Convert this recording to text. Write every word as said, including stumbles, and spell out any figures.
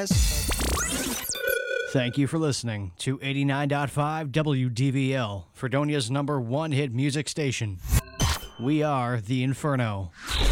guys. Thank you for listening to eighty-nine point five W D V L, Fredonia's number one hit music station. We are the Inferno.